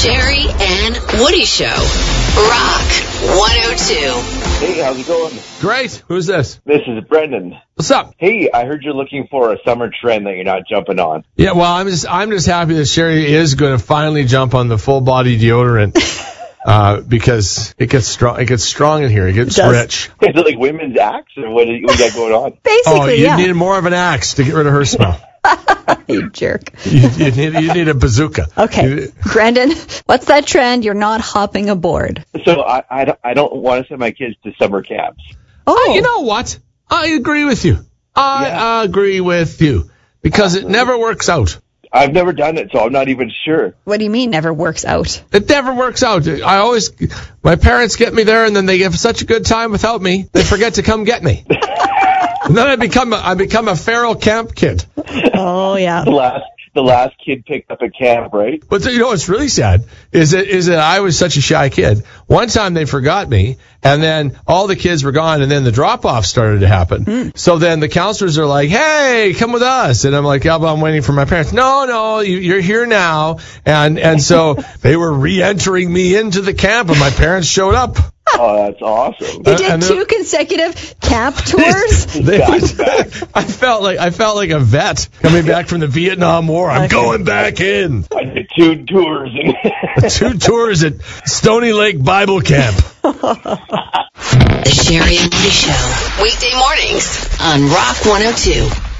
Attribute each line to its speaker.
Speaker 1: Sherry and Woody Show. Rock 102.
Speaker 2: Hey, how's it going?
Speaker 3: Great. Who's this?
Speaker 2: This is Brendan.
Speaker 3: What's up?
Speaker 2: Hey, I heard you're looking for a summer trend that you're not jumping on.
Speaker 3: Yeah, well, I'm just happy that Sherry is going to finally jump on the full body deodorant because it gets strong. It gets strong in here. It gets rich.
Speaker 2: Is it like women's Axe or what do you got going on?
Speaker 4: Basically,
Speaker 3: you need more of an axe to get rid of her smell.
Speaker 4: You jerk.
Speaker 3: You need a bazooka.
Speaker 4: Okay. Brendan, what's that trend you're not hopping aboard?
Speaker 2: So I don't want to send my kids to summer camps.
Speaker 4: Oh.
Speaker 3: You know what? I agree with you. I agree with you because it never works out.
Speaker 2: I've never done it, so I'm not even sure.
Speaker 4: What do you mean never works out?
Speaker 3: It never works out. My parents get me there, and then they have such a good time without me, they forget to come get me. And then I become a feral camp kid.
Speaker 4: Oh, yeah.
Speaker 2: The last kid picked up at camp, right?
Speaker 3: But you know what's really sad is that I was such a shy kid. One time they forgot me, and then all the kids were gone, and then the drop-off started to happen. So then the counselors are like, "Hey, come with us," and I'm like, "Yeah, but I'm waiting for my parents." No, you're here now, and so they were re-entering me into the camp, and my parents showed up.
Speaker 2: Oh, that's awesome.
Speaker 4: You did 2 consecutive camp tours?
Speaker 3: I felt like a vet coming back from the Vietnam War. I'm going back in.
Speaker 2: I did 2 tours.
Speaker 3: 2 tours at Stony Lake Bible Camp.
Speaker 1: The Sherry and Woody Show. Weekday mornings on Rock 102.